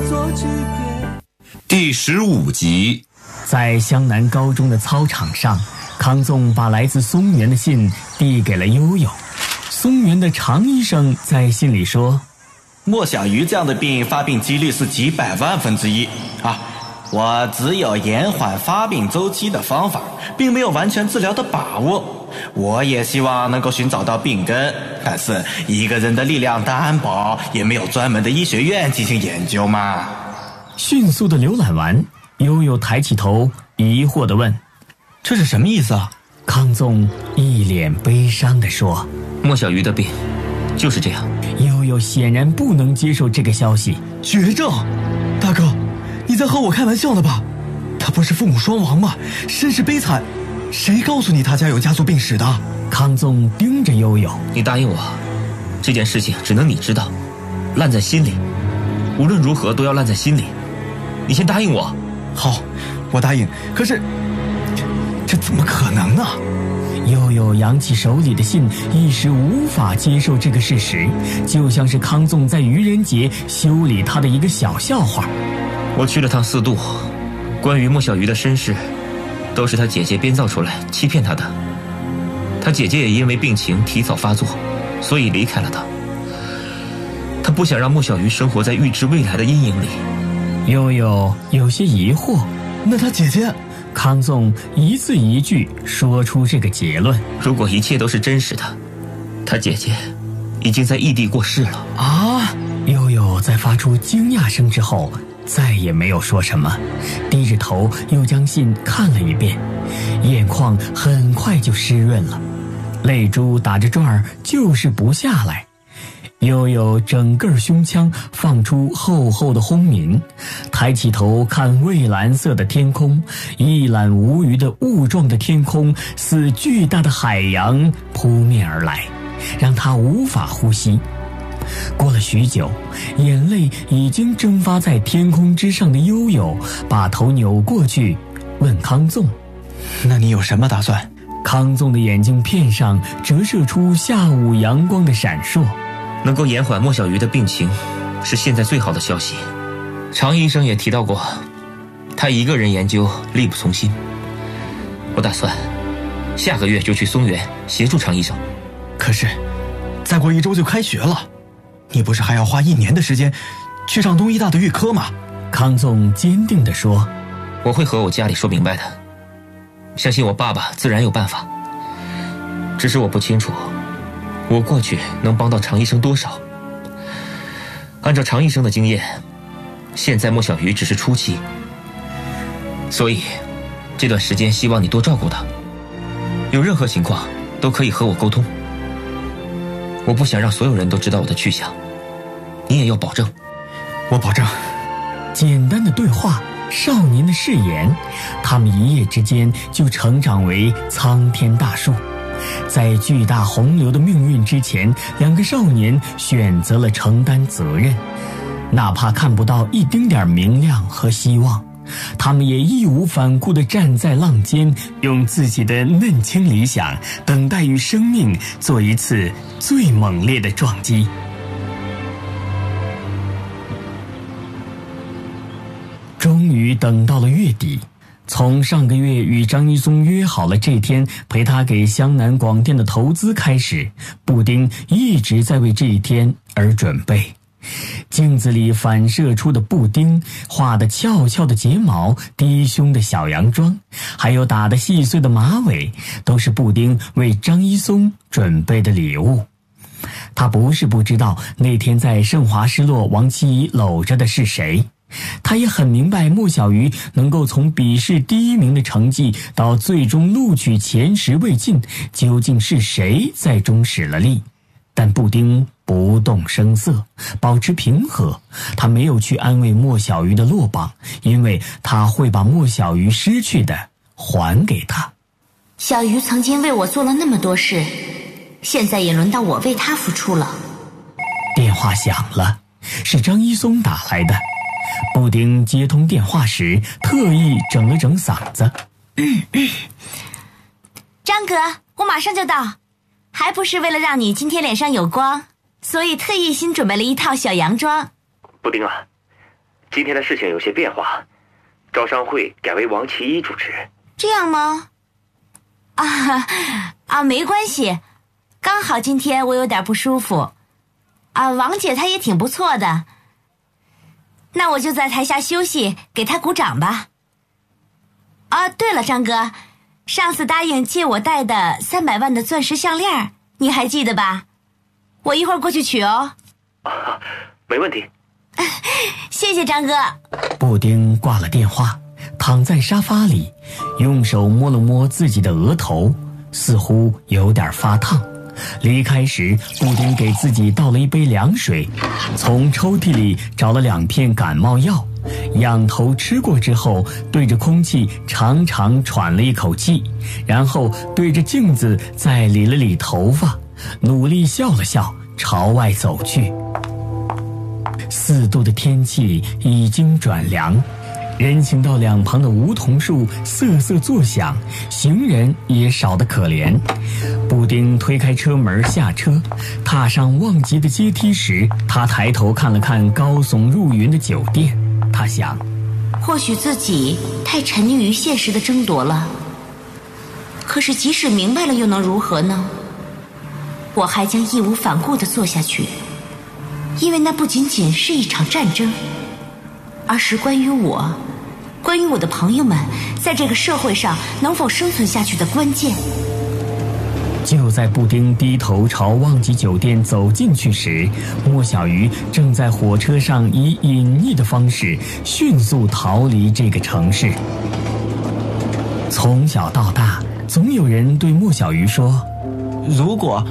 第15集。 在湘南高中的操场上，康纵把来自松原的信递给了悠悠。松原的常医生在信里说， 莫小鱼这样的病发病几率是几百万分之一啊！我只有延缓发病周期的方法，并没有完全治疗的把握。我也希望能够寻找到病根，但是一个人的力量单薄，也没有专门的医学院进行研究嘛。 迅速的浏览完，悠悠抬起头，疑惑地问：“ 这是什么意思啊？” 康纵一脸悲伤地说：“ 莫小鱼的病就是这样。” 悠悠显然不能接受这个消息。 绝症？大哥，你在和我开玩笑呢吧？他不是父母双亡吗？身世悲惨，谁告诉你他家有家族病史的？ 康纵盯着悠悠：“ 你答应我，这件事情只能你知道，烂在心里，无论如何都要烂在心里。你先答应我。” 好，我答应。可是，这怎么可能呢？ 悠悠扬起手里的信，一时无法接受这个事实，就像是康纵在愚人节修理他的一个小笑话。 我去了趟四渡，关于莫小鱼的身世，都是他姐姐编造出来欺骗他的。他姐姐也因为病情提早发作，所以离开了他。他不想让莫小鱼生活在预知未来的阴影里。 悠悠有些疑惑， 那他姐姐？ 康纵一字一句说出这个结论： 如果一切都是真实的，他姐姐已经在异地过世了。 啊！悠悠在发出惊讶声之后，再也没有说什么，低着头又将信看了一遍，眼眶很快就湿润了，泪珠打着转儿就是不下来。悠悠整个胸腔放出厚厚的轰鸣，抬起头看蔚蓝色的天空，一览无余的雾状的天空似巨大的海洋扑面而来，让他无法呼吸。过了许久，眼泪已经蒸发在天空之上的悠悠把头扭过去问康纵：“ 那你有什么打算？” 康纵的眼镜片上折射出下午阳光的闪烁。 能够延缓莫小鱼的病情，是现在最好的消息。常医生也提到过，他一个人研究力不从心。我打算下个月就去松原协助常医生。 可是，再过1周就开学了，你不是还要花1年的时间去上东医大的预科吗？ 康纵坚定地说：“ 我会和我家里说明白的，相信我爸爸自然有办法。只是我不清楚我过去能帮到常医生多少。按照常医生的经验，现在莫小鱼只是初期，所以这段时间希望你多照顾他，有任何情况都可以和我沟通。我不想让所有人都知道我的去向，你也要保证。” 我保证。 简单的对话，少年的誓言，他们一夜之间就成长为苍天大树。在巨大洪流的命运之前，两个少年选择了承担责任，哪怕看不到一丁点明亮和希望，他们也义无反顾地站在浪尖，用自己的嫩青理想等待与生命做一次最猛烈的撞击。终于等到了月底，从上个月与张一松约好了这天陪他给湘南广电的投资开始，布丁一直在为这一天而准备。镜子里反射出的布丁画的翘翘的睫毛，低胸的小洋装，还有打得细碎的马尾，都是布丁为张一松准备的礼物。他不是不知道那天在盛华失落王七姨搂着的是谁，他也很明白莫小鱼能够从笔试第1名的成绩到最终录取前10未进，究竟是谁在中使了力。但布丁不动声色，保持平和，他没有去安慰莫小鱼的落榜，因为他会把莫小鱼失去的还给他。 小鱼曾经为我做了那么多事，现在也轮到我为他付出了。 电话响了，是张一松打来的。布丁接通电话时特意整了整嗓子。 张哥，我马上就到，还不是为了让你今天脸上有光，所以特意新准备了一套小洋装。 布丁啊， 今天的事情有些变化，招商会改为王其一主持。 这样吗？没关系，刚好今天我有点不舒服。王姐她也挺不错的，那我就在台下休息，给她鼓掌吧。对了，张哥，上次答应借我戴的300万的钻石项链，你还记得吧？我一会儿过去取哦。 没问题。 谢谢张哥。 布丁挂了电话，躺在沙发里，用手摸了摸自己的额头，似乎有点发烫。离开时，布丁给自己倒了一杯凉水，从抽屉里找了2片感冒药，仰头吃过之后，对着空气长长喘了一口气，然后对着镜子再理了理头发，努力笑了笑，朝外走去。4度的天气已经转凉，人行道两旁的梧桐树瑟瑟作响，行人也少得可怜。布丁推开车门下车，踏上望极的阶梯时，他抬头看了看高耸入云的酒店，他想， 或许自己太沉溺于现实的争夺了，可是即使明白了又能如何呢？我还将义无反顾地做下去，因为那不仅仅是一场战争，而是关于我的朋友们在这个社会上能否生存下去的关键。 就在布丁低头朝旺吉酒店走进去时，莫小鱼正在火车上以隐匿的方式迅速逃离这个城市。从小到大，总有人对莫小鱼说， 如果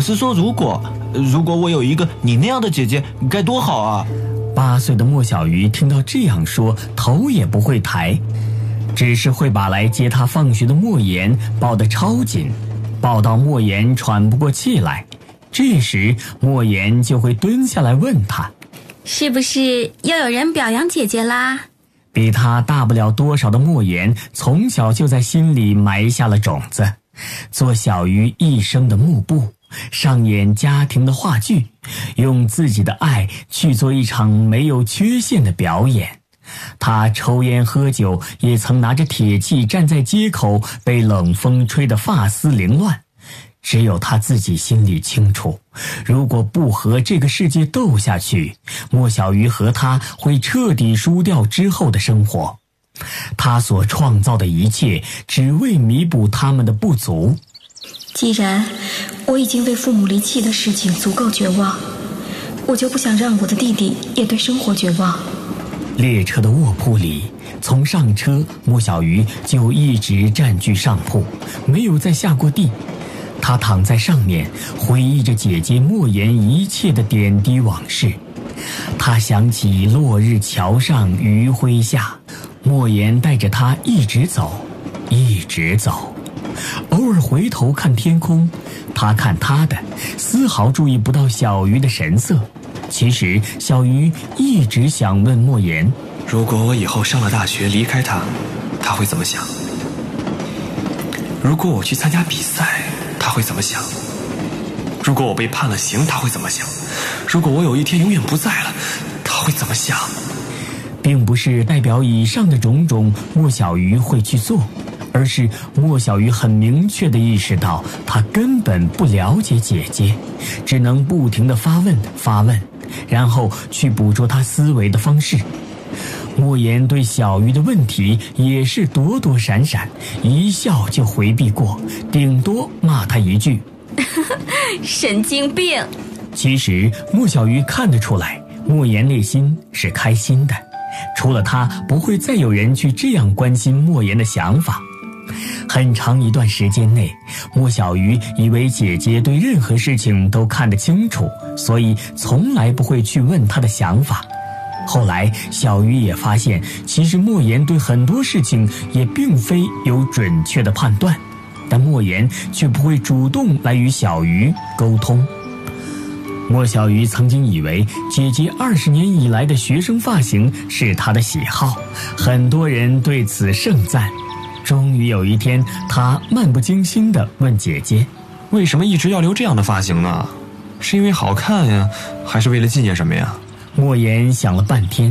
我有一个你那样的姐姐，该多好啊 ！8岁的莫小鱼听到这样说，头也不会抬，只是会把来接他放学的莫言抱得超紧，抱到莫言喘不过气来。这时莫言就会蹲下来问他， 是不是又有人表扬姐姐啦？ 比他大不了多少的莫言，从小就在心里埋下了种子，做小鱼一生的幕布，上演家庭的话剧，用自己的爱去做一场没有缺陷的表演。他抽烟喝酒，也曾拿着铁器站在街口，被冷风吹得发丝凌乱。只有他自己心里清楚，如果不和这个世界斗下去，莫小鱼和他会彻底输掉之后的生活。他所创造的一切，只为弥补他们的不足。 既然我已经为父母离弃的事情足够绝望，我就不想让我的弟弟也对生活绝望。 列车的卧铺里，从上车，莫小鱼就一直占据上铺，没有再下过地。他躺在上面，回忆着姐姐莫言一切的点滴往事。他想起落日桥上余晖下，莫言带着他一直走，一直走。偶尔回头看天空，他看他的，丝毫注意不到小鱼的神色。其实小鱼一直想问莫言， 如果我以后上了大学离开他，他会怎么想？如果我去参加比赛，他会怎么想？如果我被判了刑，他会怎么想？如果我有一天永远不在了，他会怎么想？ 并不是代表以上的种种莫小鱼会去做，而是莫小鱼很明确地意识到，他根本不了解姐姐，只能不停地发问，然后去捕捉他思维的方式。莫言对小鱼的问题也是躲躲闪闪，一笑就回避过，顶多骂他一句神经病。 其实莫小鱼看得出来，莫言内心是开心的，除了他，不会再有人去这样关心莫言的想法。很长一段时间内，莫小鱼以为姐姐对任何事情都看得清楚，所以从来不会去问她的想法。后来小鱼也发现，其实莫言对很多事情也并非有准确的判断，但莫言却不会主动来与小鱼沟通。莫小鱼曾经以为姐姐20年以来的学生发型是她的喜好，很多人对此盛赞。终于有一天，她漫不经心地问姐姐， 为什么一直要留这样的发型呢？是因为好看呀，还是为了纪念什么呀？ 莫言想了半天，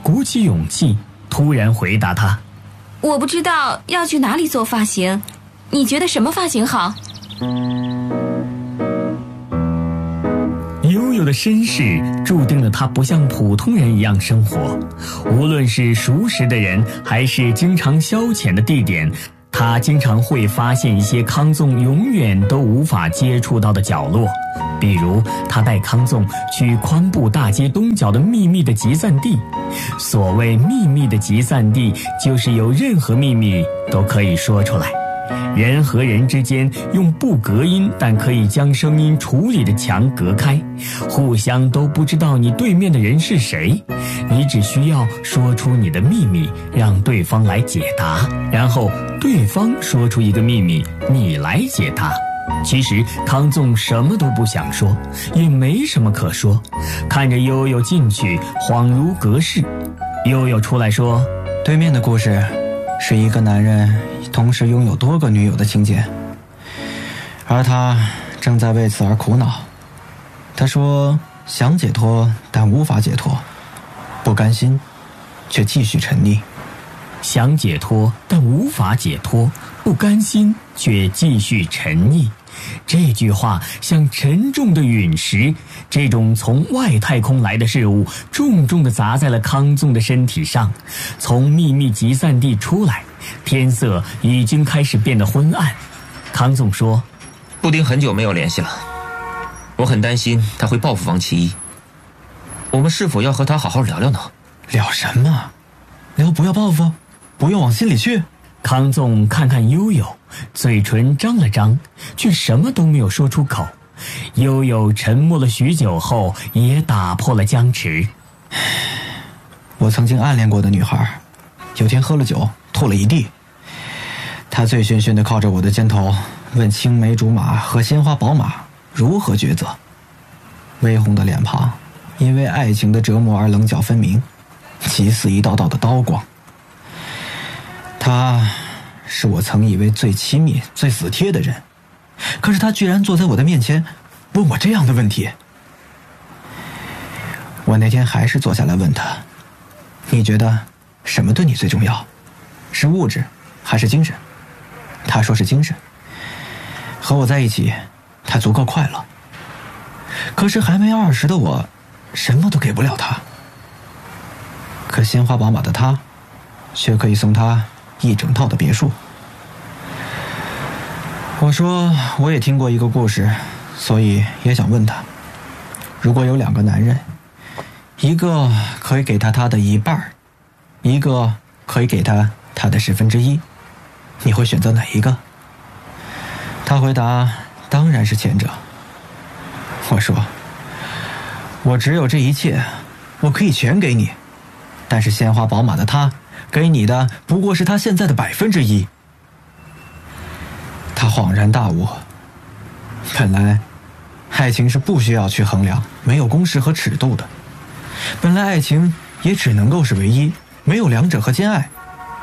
鼓起勇气，突然回答他： 我不知道要去哪里做发型，你觉得什么发型好？ 悠悠的身世注定了他不像普通人一样生活，无论是熟识的人还是经常消遣的地点，他经常会发现一些康纵永远都无法接触到的角落。比如他带康纵去宽布大街东角的秘密的集散地。所谓秘密的集散地，就是有任何秘密都可以说出来，人和人之间用不隔音但可以将声音处理的墙隔开，互相都不知道你对面的人是谁，你只需要说出你的秘密，让对方来解答，然后对方说出一个秘密，你来解答。其实康纵什么都不想说，也没什么可说，看着悠悠进去，恍如隔世。悠悠出来说： 对面的故事是一个男人同时拥有多个女友的情节，而他正在为此而苦恼。他说想解脱但无法解脱，不甘心却继续沉溺。 想解脱但无法解脱，不甘心却继续沉溺。这句话像沉重的陨石，这种从外太空来的事物重重地砸在了康纵的身体上。从秘密集散地出来，天色已经开始变得昏暗。康纵说： 布丁很久没有联系了，我很担心他会报复王其一，我们是否要和他好好聊聊呢？ 聊什么？聊不要报复，不用往心里去。 康纵看看悠悠，嘴唇张了张，却什么都没有说出口。悠悠沉默了许久后，也打破了僵持。 我曾经暗恋过的女孩，有天喝了酒，吐了一地。她醉醺醺地靠着我的肩头，问青梅竹马和鲜花宝马如何抉择。微红的脸庞因为爱情的折磨而棱角分明，极似一道道的刀光。他是我曾以为最亲密最死贴的人，可是他居然坐在我的面前问我这样的问题。我那天还是坐下来问他，你觉得什么对你最重要？是物质还是精神？他说是精神。和我在一起他足够快乐，可是还没20的我什么都给不了他。可鲜花宝马的他却可以送他一整套的别墅。我说我也听过一个故事，所以也想问他，如果有2个男人，一个可以给他的一半，一个可以给他的1/10，你会选择哪一个？他回答当然是前者。我说我只有这一切，我可以全给你，但是鲜花宝马的他给你的不过是他现在的1%。他恍然大悟，本来爱情是不需要去衡量，没有公式和尺度的，本来爱情也只能够是唯一，没有2者和兼爱。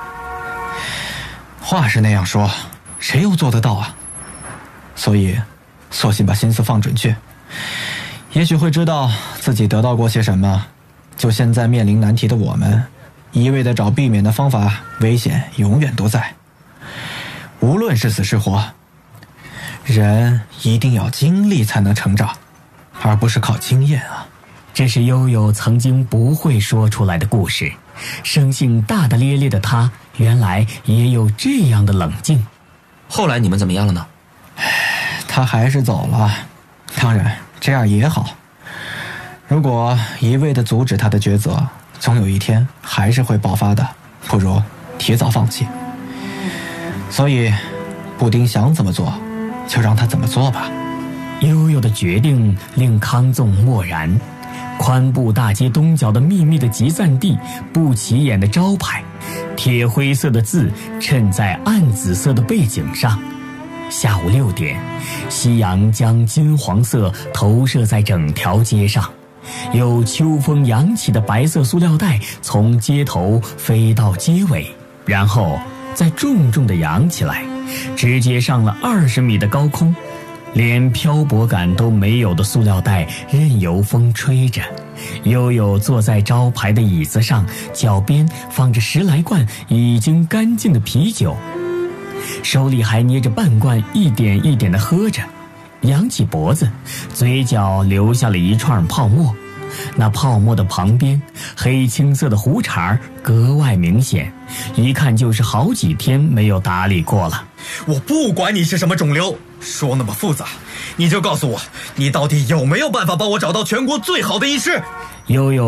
话是那样说，谁又做得到啊？所以索性把心思放准确，也许会知道自己得到过些什么。就现在面临难题的我们，一味地找避免的方法，危险永远都在。无论是死是活，人一定要经历才能成长，而不是靠经验啊。 这是悠悠曾经不会说出来的故事。生性大大咧咧的他，原来也有这样的冷静。 后来你们怎么样了呢？ 他还是走了，当然这样也好。如果一味地阻止他的抉择，总有一天还是会爆发的，不如提早放弃。所以布丁想怎么做就让他怎么做吧。 悠悠的决定令康纵默然。宽布大街东角的秘密的集散地，不起眼的招牌，铁灰色的字衬在暗紫色的背景上。下午6点，夕阳将金黄色投射在整条街上，有秋风扬起的白色塑料袋从街头飞到街尾，然后再重重地扬起来，直接上了20米的高空。 连漂泊感都没有的塑料袋任由风吹着。悠悠坐在招牌的椅子上，脚边放着10来罐已经干净的啤酒，手里还捏着半罐，一点一点地喝着，扬起脖子，嘴角留下了一串泡沫。那泡沫的旁边，黑青色的胡茬格外明显，一看就是好几天没有打理过了。 我不管你是什么肿瘤，说那么复杂，你就告诉我，你到底有没有办法帮我找到全国最好的医师？ 悠悠